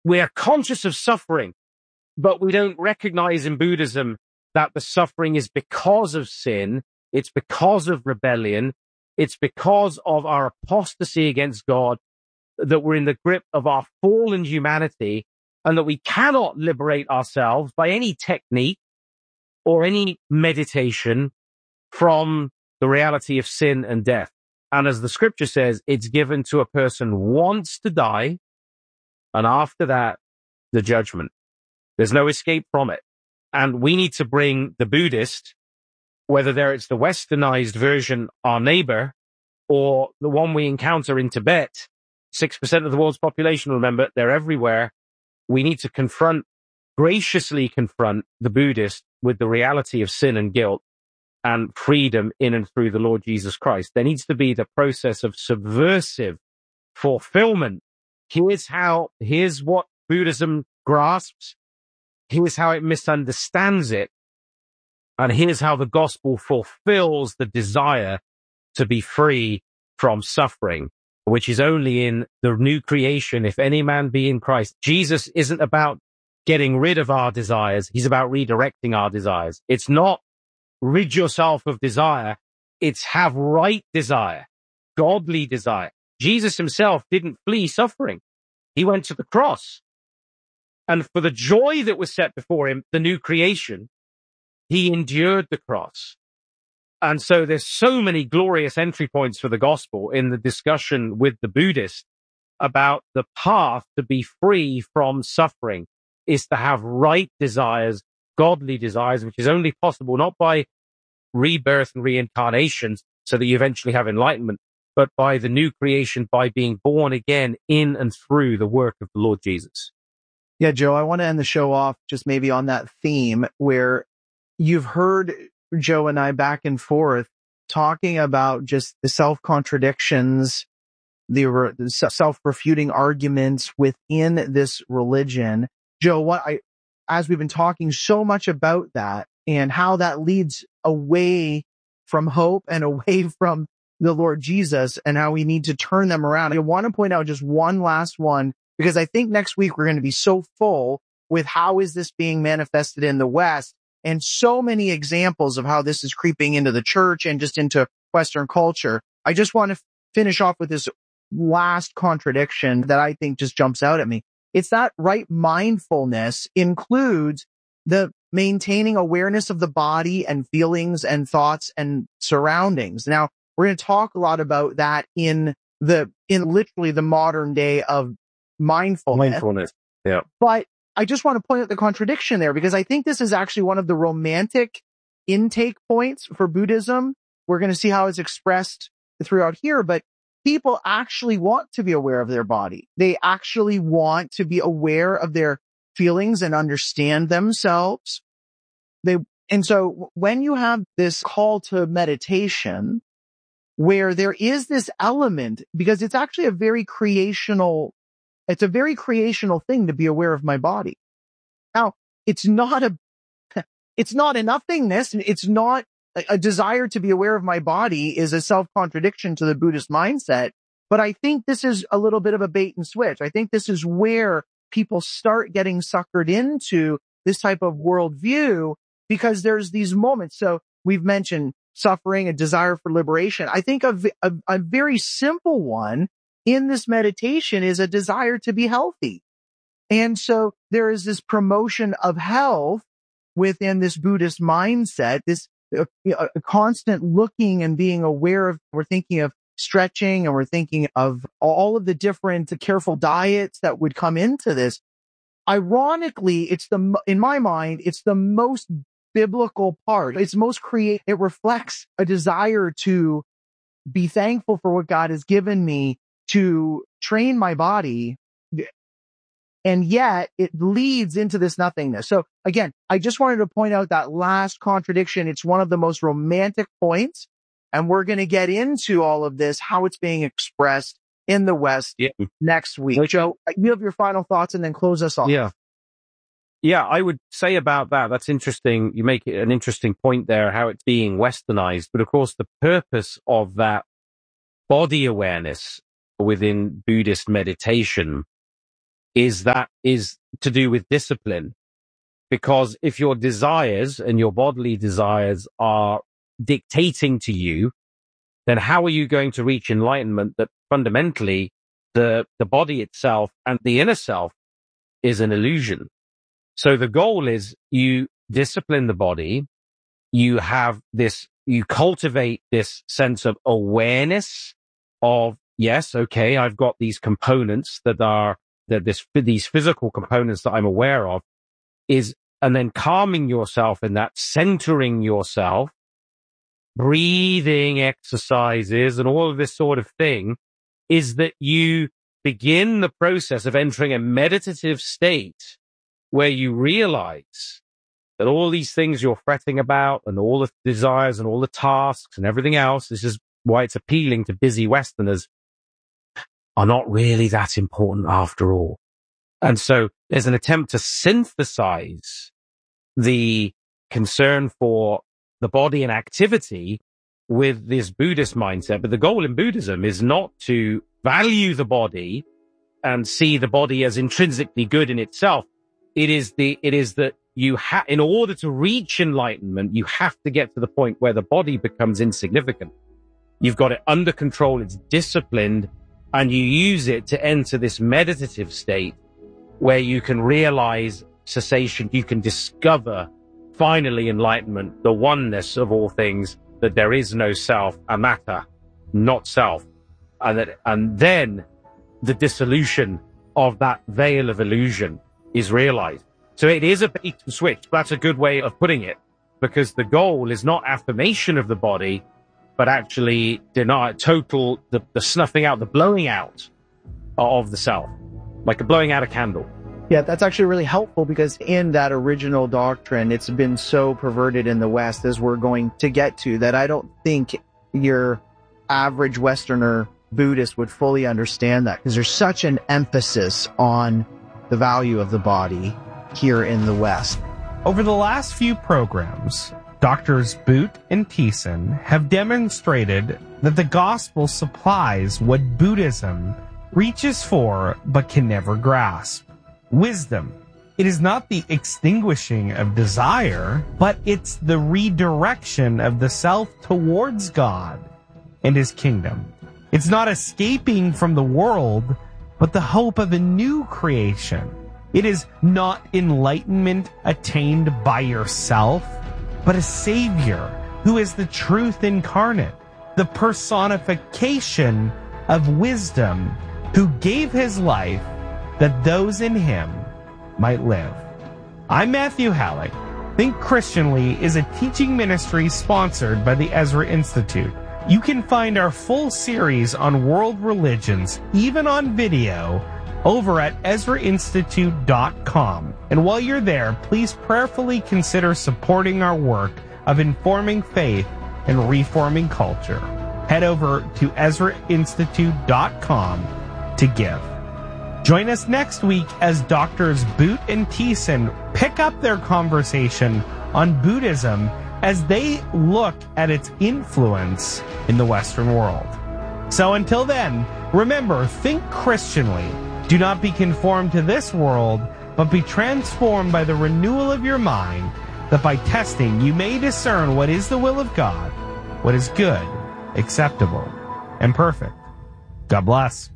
we are conscious of suffering, but we don't recognize in Buddhism that the suffering is because of sin. It's because of rebellion. It's because of our apostasy against God, that we're in the grip of our fallen humanity, and that we cannot liberate ourselves by any technique or any meditation from the reality of sin and death. And as the scripture says, it's given to a person once to die, and after that, the judgment. There's no escape from it. And we need to bring the Buddhist, whether it's the westernized version, our neighbor, or the one we encounter in Tibet. 6% of the world's population, remember, they're everywhere. We need to graciously confront the Buddhist with the reality of sin and guilt and freedom in and through the Lord Jesus Christ. There needs to be the process of subversive fulfillment. Here's what Buddhism grasps. Here's how it misunderstands it. And here's how the gospel fulfills the desire to be free from suffering, which is only in the new creation. If any man be in Christ, Jesus isn't about getting rid of our desires. He's about redirecting our desires. It's not rid yourself of desire. It's have right desire, godly desire. Jesus himself didn't flee suffering. He went to the cross. And for the joy that was set before him, the new creation, he endured the cross. And so there's so many glorious entry points for the gospel in the discussion with the Buddhist about the path to be free from suffering is to have right desires, godly desires, which is only possible not by rebirth and reincarnation so that you eventually have enlightenment, but by the new creation, by being born again in and through the work of the Lord Jesus. Yeah, Joe, I want to end the show off just maybe on that theme where you've heard Joe and I back and forth talking about just the self-contradictions, the self-refuting arguments within this religion. Joe, as we've been talking so much about that and how that leads away from hope and away from the Lord Jesus and how we need to turn them around. I want to point out just one last one, because I think next week we're going to be so full with how is this being manifested in the West, and so many examples of how this is creeping into the church and just into Western culture. I just want to finish off with this last contradiction that I think just jumps out at me. It's that right mindfulness includes the maintaining awareness of the body and feelings and thoughts and surroundings. Now, we're going to talk a lot about that in literally the modern day of mindfulness. Yeah. But I just want to point out the contradiction there, because I think this is actually one of the romantic intake points for Buddhism. We're going to see how it's expressed throughout here, but people actually want to be aware of their body. They actually want to be aware of their feelings and understand themselves. And so when you have this call to meditation, where there is this element, because it's actually a very creational thing to be aware of my body. Now, it's not a nothingness. It's not a desire to be aware of my body is a self-contradiction to the Buddhist mindset. But I think this is a little bit of a bait and switch. I think this is where people start getting suckered into this type of worldview, because there's these moments. So we've mentioned suffering, a desire for liberation. I think a very simple one in this meditation is a desire to be healthy. And so there is this promotion of health within this Buddhist mindset, this a constant looking and being aware of. We're thinking of stretching, and we're thinking of all of the different careful diets that would come into this. Ironically, in my mind, it's the most biblical part. It's most it reflects a desire to be thankful for what God has given me to train my body. And yet it leads into this nothingness. So again, I just wanted to point out that last contradiction. It's one of the most romantic points. And we're going to get into all of this, how it's being expressed in the West next week. Joe, you have your final thoughts and then close us off. Yeah, I would say about that. That's interesting. You make an interesting point there, how it's being westernized. But of course, the purpose of that body awareness within Buddhist meditation is to do with discipline. Because if your desires and your bodily desires are dictating to you, then how are you going to reach enlightenment that fundamentally the body itself and the inner self is an illusion? So the goal is you discipline the body, you cultivate this sense of awareness of, yes, okay, I've got these components these physical components that I'm aware of, and then calming yourself in that, centering yourself, breathing exercises and all of this sort of thing, is that you begin the process of entering a meditative state where you realize that all these things you're fretting about and all the desires and all the tasks and everything else, this is why it's appealing to busy Westerners, are not really that important after all. And so there's an attempt to synthesize the concern for the body and activity with this Buddhist mindset. But the goal in Buddhism is not to value the body and see the body as intrinsically good in itself. It is that in order to reach enlightenment, you have to get to the point where the body becomes insignificant. You've got it under control, it's disciplined, and you use it to enter this meditative state where you can realize cessation, you can discover finally enlightenment, the oneness of all things, that there is no self, anatta, not self, and then the dissolution of that veil of illusion is realized. So it is a bait and switch. That's a good way of putting it, because the goal is not affirmation of the body, but actually the snuffing out, the blowing out of the self, like blowing out a candle. Yeah, that's actually really helpful, because in that original doctrine, it's been so perverted in the West, as we're going to get to, that I don't think your average Westerner Buddhist would fully understand that, because there's such an emphasis on the value of the body here in the West. Over the last few programs, Doctors Boot and Thiessen have demonstrated that the gospel supplies what Buddhism reaches for but can never grasp. Wisdom. It is not the extinguishing of desire, but it's the redirection of the self towards God and His kingdom. It's not escaping from the world, but the hope of a new creation. It is not enlightenment attained by yourself, but a Savior who is the truth incarnate, the personification of wisdom, who gave His life that those in Him might live. I'm Matthew Halleck. Think Christianly is a teaching ministry sponsored by the Ezra Institute. You can find our full series on world religions, even on video, over at EzraInstitute.com. And while you're there, please prayerfully consider supporting our work of informing faith and reforming culture. Head over to EzraInstitute.com to give. Join us next week as Doctors Boot and Thiessen pick up their conversation on Buddhism as they look at its influence in the Western world. So until then, remember, think Christianly. Do not be conformed to this world, but be transformed by the renewal of your mind, that by testing you may discern what is the will of God, what is good, acceptable, and perfect. God bless.